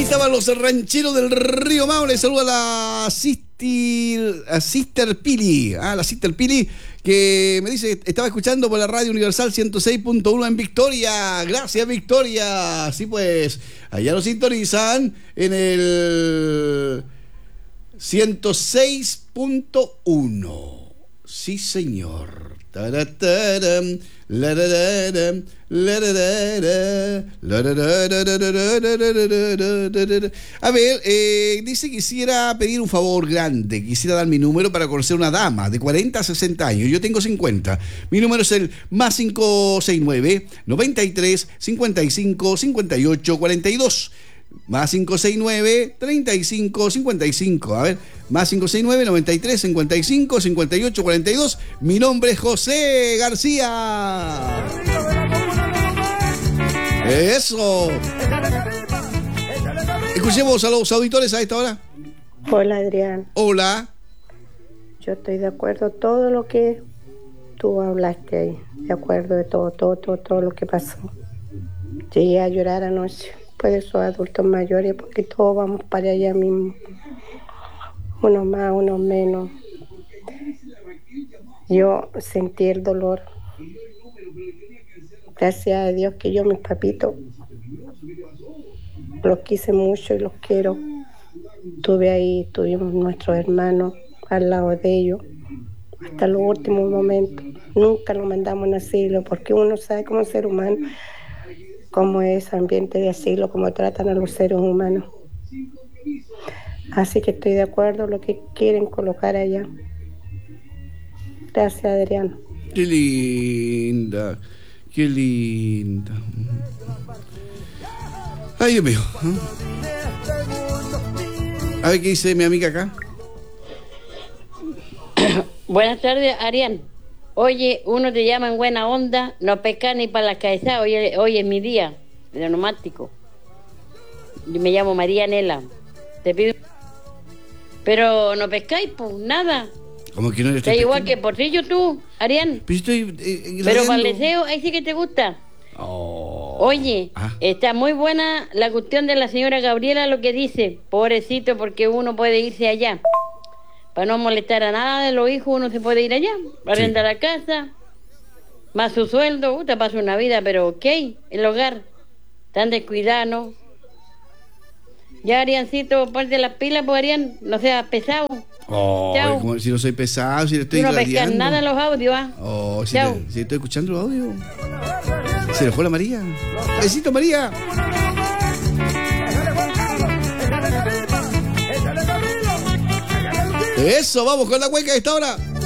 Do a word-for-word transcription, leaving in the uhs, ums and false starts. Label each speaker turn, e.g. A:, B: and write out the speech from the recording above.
A: estaban los rancheros del Río Maule. Saluda a la Sister, a Sister Pili. Ah, la Sister Pili, que me dice que estaba escuchando por la Radio Universal ciento seis punto uno en Victoria. Gracias, Victoria. Sí, pues, allá nos sintonizan en el ciento seis punto uno. Sí, señor. Tarataram, larararam, lararara, lararara. A ver, eh, dice que quisiera pedir un favor grande. Quisiera dar mi número para conocer una dama de cuarenta a sesenta años. Yo tengo cincuenta. Mi número es el más cinco seis nueve, noventa y tres, cincuenta y cinco, cincuenta y ocho, cuarenta y dos. Más cinco seis nueve, treinta y cinco, cincuenta y cinco. A ver, más cinco seis nueve, noventa y tres, cincuenta y cinco, cincuenta y ocho, cuarenta y dos. Mi nombre es José García. Eso. Escuchemos a los auditores a esta hora.
B: Hola, Adrián.
A: Hola.
B: Yo estoy de acuerdo con todo lo que tú hablaste ahí. De acuerdo de todo, todo, todo, todo lo que pasó. Llegué a llorar anoche. Pues esos adultos mayores, porque todos vamos para allá mismo, unos más, unos menos. Yo sentí el dolor. Gracias a Dios que yo, mis papitos, los quise mucho y los quiero. Estuve ahí, tuvimos nuestros hermanos al lado de ellos hasta los últimos momentos. Nunca lo mandamos en asilo, porque uno sabe como ser humano cómo es ambiente de asilo, cómo tratan a los seres humanos. Así que estoy de acuerdo en lo que quieren colocar allá. Gracias, Adrián.
A: Qué linda, qué linda. Ay, Dios mío. A ver qué dice mi amiga acá.
C: Buenas tardes, Arián. Oye, uno te llama en buena onda, no pesca ni para la cabeza. Hoy, hoy es mi día de neumático. Yo me llamo María Nela. Te pido. Pero no pescáis, pues, nada.
A: ¿Cómo que no eres?
C: Está igual que Portillo tú, Arián.
A: Pero estoy. Eh,
C: Pero para el deseo, ahí sí que te gusta.
A: Oh.
C: Oye,
A: Ah.
C: está muy buena la cuestión de la señora Gabriela, lo que dice. Pobrecito, porque uno puede irse allá. Para no molestar a nada de los hijos, uno se puede ir allá, arrendar la casa, más su sueldo, te pasa una vida, pero ok, el hogar, tan descuidado, ¿no? Ya, Ariancito, ponte las pilas, pues, Arián, no seas pesado.
A: Oh,
C: Chao.
A: como si no soy pesado, si le estoy
C: Tú no pescas
A: gladiando.
C: nada en los audios, ¿ah?
A: Oh, si,
C: Chao.
A: te, si estoy escuchando los audios. Se le fue la María. Besito, María. Eso, vamos con la cueca a esta hora.